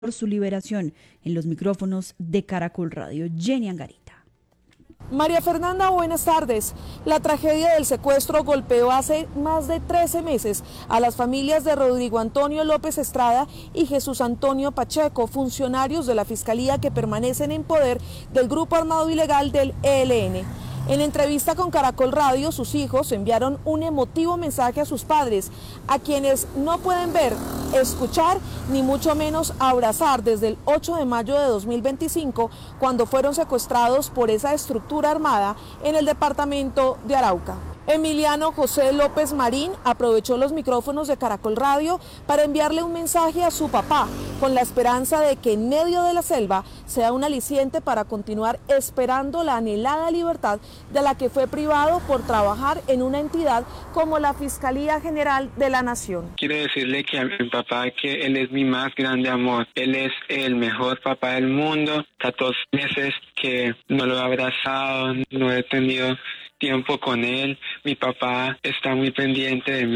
por su liberación. En los micrófonos de Caracol Radio, Jenny Angarita. María Fernanda, buenas tardes. La tragedia del secuestro golpeó hace más de 13 meses a las familias de Rodrigo Antonio López Estrada y Jesús Antonio Pacheco, funcionarios de la Fiscalía que permanecen en poder del grupo armado ilegal del ELN. En entrevista con Caracol Radio, sus hijos enviaron un emotivo mensaje a sus padres, a quienes no pueden ver, escuchar, ni mucho menos abrazar desde el 8 de mayo de 2025, cuando fueron secuestrados por esa estructura armada en el departamento de Arauca. Emiliano José López Marín aprovechó los micrófonos de Caracol Radio para enviarle un mensaje a su papá, con la esperanza de que en medio de la selva sea un aliciente para continuar esperando la anhelada libertad de la que fue privado por trabajar en una entidad como la Fiscalía General de la Nación. Quiero decirle que a mi papá que él es mi más grande amor, él es el mejor papá del mundo. 14 meses que no lo he abrazado, no he tenido tiempo con él. Mi papá está muy pendiente de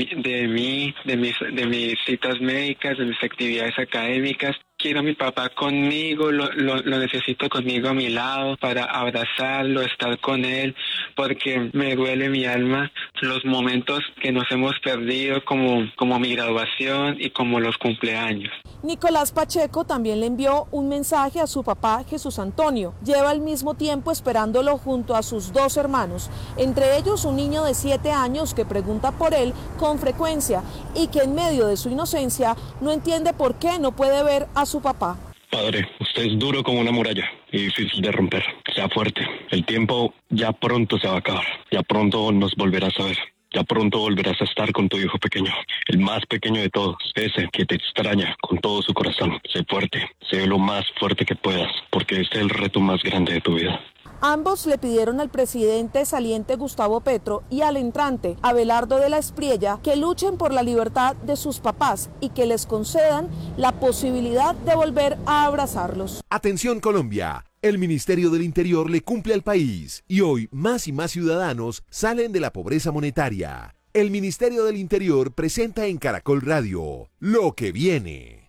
mis citas médicas, de mis actividades académicas. Quiero a mi papá conmigo, lo necesito conmigo a mi lado para abrazarlo, estar con él, porque me duele mi alma los momentos que nos hemos perdido, como mi graduación y como los cumpleaños. Nicolás Pacheco también le envió un mensaje a su papá Jesús Antonio. Lleva al mismo tiempo esperándolo junto a sus dos hermanos, entre ellos un niño de 7 años que pregunta por él con frecuencia y que en medio de su inocencia no entiende por qué no puede ver a su papá. Padre, usted es duro como una muralla y difícil de romper. Sea fuerte. El tiempo ya pronto se va a acabar. Ya pronto nos volverás a ver. Ya pronto volverás a estar con tu hijo pequeño, el más pequeño de todos, ese que te extraña con todo su corazón. Sé fuerte, sé lo más fuerte que puedas, porque este es el reto más grande de tu vida. Ambos le pidieron al presidente saliente Gustavo Petro y al entrante Abelardo de la Espriella que luchen por la libertad de sus papás y que les concedan la posibilidad de volver a abrazarlos. Atención Colombia, el Ministerio del Interior le cumple al país y hoy más y más ciudadanos salen de la pobreza monetaria. El Ministerio del Interior presenta en Caracol Radio Lo que viene.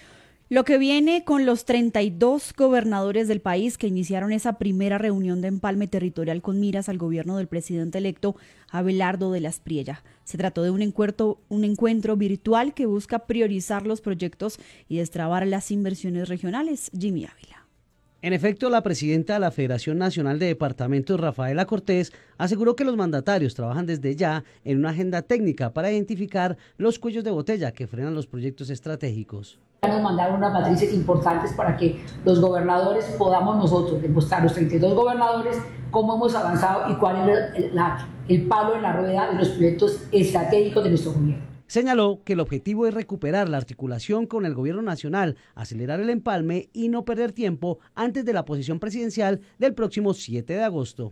Lo que viene con los 32 gobernadores del país que iniciaron esa primera reunión de empalme territorial con miras al gobierno del presidente electo Abelardo de la Espriella. Se trató de un encuentro virtual que busca priorizar los proyectos y destrabar las inversiones regionales. Jimmy Ávila. En efecto, la presidenta de la Federación Nacional de Departamentos, Rafaela Cortés, aseguró que los mandatarios trabajan desde ya en una agenda técnica para identificar los cuellos de botella que frenan los proyectos estratégicos. Nos mandaron unas matrices importantes para que los gobernadores podamos nosotros demostrar, los 32 gobernadores, cómo hemos avanzado y cuál es el palo en la rueda de los proyectos estratégicos de nuestro gobierno. Señaló que el objetivo es recuperar la articulación con el gobierno nacional, acelerar el empalme y no perder tiempo antes de la posesión presidencial del próximo 7 de agosto.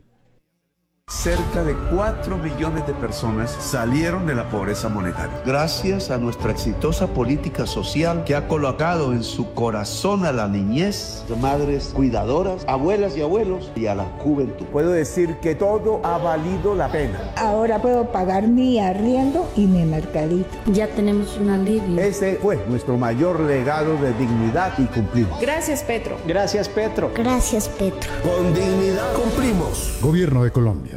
Cerca de 4 millones de personas salieron de la pobreza monetaria. Gracias a nuestra exitosa política social que ha colocado en su corazón a la niñez, madres cuidadoras, abuelas y abuelos y a la juventud. Puedo decir que todo ha valido la pena. Ahora puedo pagar mi arriendo y mi mercadito. Ya tenemos un alivio. Ese fue nuestro mayor legado de dignidad y cumplimos. Gracias, Petro. Gracias, Petro. Gracias, Petro. Con dignidad cumplimos. Gobierno de Colombia.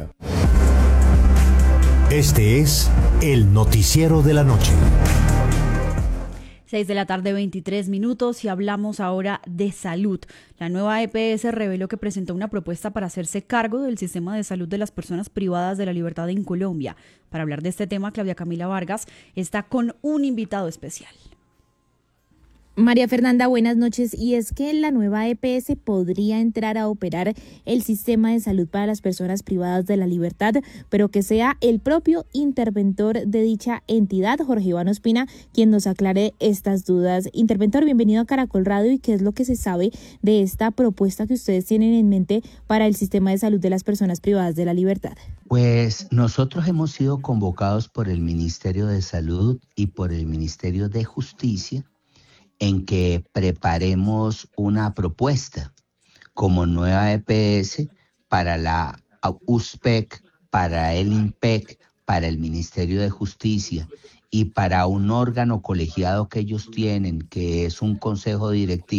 Este es el noticiero de la noche. 6 de la tarde, 23 minutos, y hablamos ahora de salud. La nueva EPS reveló que presentó una propuesta para hacerse cargo del sistema de salud de las personas privadas de la libertad en Colombia. Para hablar de este tema, Claudia Camila Vargas está con un invitado especial. María Fernanda, buenas noches. Y es que la nueva EPS podría entrar a operar el sistema de salud para las personas privadas de la libertad, pero que sea el propio interventor de dicha entidad, Jorge Iván Ospina, quien nos aclare estas dudas. Interventor, bienvenido a Caracol Radio. ¿Y qué es lo que se sabe de esta propuesta que ustedes tienen en mente para el sistema de salud de las personas privadas de la libertad? Pues nosotros hemos sido convocados por el Ministerio de Salud y por el Ministerio de Justicia en que preparemos una propuesta como nueva EPS para la USPEC, para el INPEC, para el Ministerio de Justicia y para un órgano colegiado que ellos tienen, que es un consejo directivo,